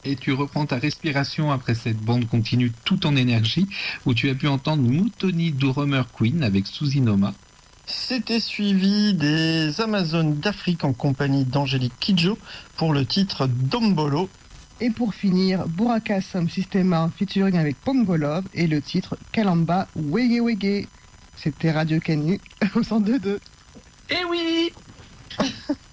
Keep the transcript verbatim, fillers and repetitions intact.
Et tu reprends ta respiration après cette bande continue tout en énergie, où tu as pu entendre Mutoni Drummer Queen avec Suzy Noma. C'était suivi des Amazones d'Afrique en compagnie d'Angélique Kidjo pour le titre Dombolo. Et pour finir, Buraka Sound Systema featuring avec Pongolov et le titre Kalamba Wege Wege. C'était Radio Canu au cent deux point deux. Eh oui.